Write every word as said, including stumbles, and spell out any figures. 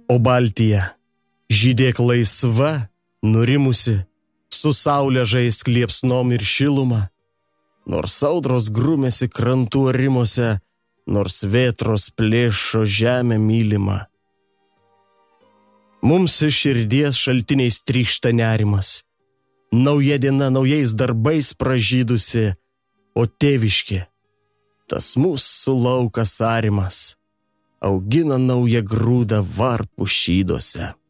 O Baltija, žydėk laisva, nurimusi, su saulė žaisk liepsnom ir šiluma, nors audros grumėsi krantų arimuose, nors vėtros plėšo žemę mylimą. Mums iš širdies šaltiniais trykšta nerimas, nauja diena naujais darbais pražydusi, o tėviškė, tas mūsų laukas arimas, augina naują grūdą varpų šyduose.